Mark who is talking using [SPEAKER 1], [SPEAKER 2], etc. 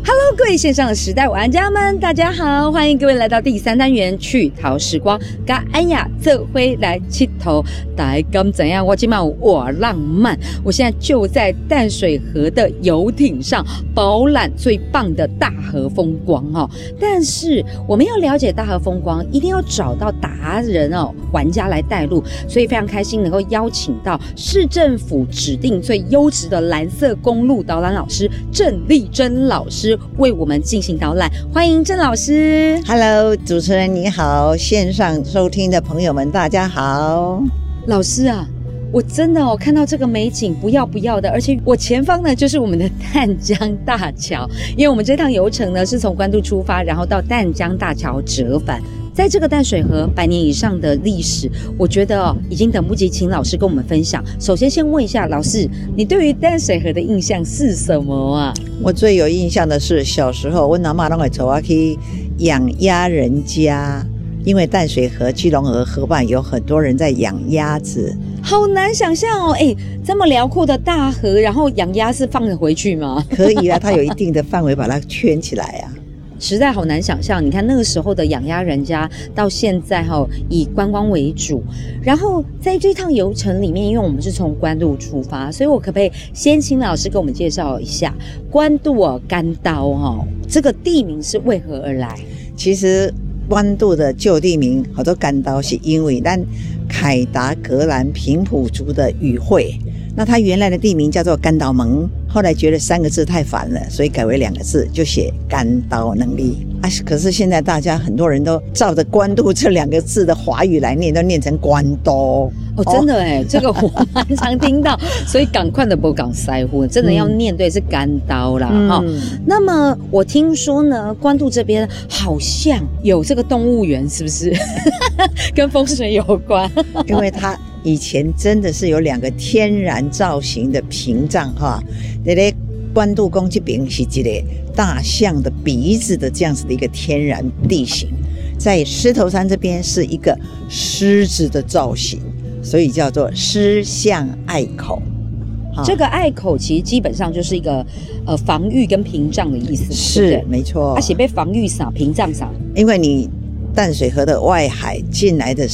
[SPEAKER 1] Hello， 各位线上的时代玩家们，大家好，欢迎各位来到第3单元趣逃时光，跟安雅这回来佚佗。大家敢怎样？我今晚我浪漫，我现在就在淡水河的游艇上饱览最棒的大河风光哦。但是我们要了解大河风光，一定要找到达人哦，玩家来带路，所以非常开心能够邀请到市政府指定最优质的蓝色公路导览老师郑丽珍老师为我们进行导览，欢迎郑老师。
[SPEAKER 2] Hello， 主持人你好，线上收听的朋友们大家好。
[SPEAKER 1] 老师啊，我真的看到这个美景不要的，而且我前方呢就是我们的淡江大桥，因为我们这趟游程呢是从关渡出发，然后到淡江大桥折返。在这个淡水河100年以上的历史，我觉得已经等不及请老师跟我们分享。首先问一下老师，你对于淡水河的印象是什么啊？
[SPEAKER 2] 我最有印象的是小时候我阿嬷都会走去养鸭人家，因为淡水河基隆河河畔有很多人在养鸭子。
[SPEAKER 1] 好难想象哦，这么辽阔的大河，然后养鸭是放得回去吗？
[SPEAKER 2] 可以啊，它有一定的范围把它圈起来啊。
[SPEAKER 1] 实在好难想象，你看那个时候的养鸭人家到现在以观光为主，然后在这趟游程里面，因为我们是从关渡出发，所以我可不可以先请老师给我们介绍一下关渡干刀这个地名是为何而来？
[SPEAKER 2] 其实关渡的旧地名好多干刀是因为咱凯达格兰平埔族的语汇，那它原来的地名叫做干刀门，后来觉得3个字太烦了，所以改为2个字，就写干刀能力啊。可是现在大家很多人都照着关渡这2个字的华语来念，都念成关刀
[SPEAKER 1] 真的这个我蛮常听到，所以赶快的不讲腮乎，真的要念对是干刀啦那么我听说呢，关渡这边好像有这个动物园，是不是？跟风水有关？
[SPEAKER 2] 因为它以前真的是有2个天然造型的屏障在关渡宫这边是一个大象的鼻子的这样子的一个天然地形，在狮头山这边是一个狮子的造型，所以叫做狮象隘口。
[SPEAKER 1] 这个隘口其实基本上就是一个防御跟屏障的意思，
[SPEAKER 2] 是
[SPEAKER 1] 对不对？
[SPEAKER 2] 没错。
[SPEAKER 1] 它写被防御啥屏障啥，
[SPEAKER 2] 因为你淡水河的外海进来的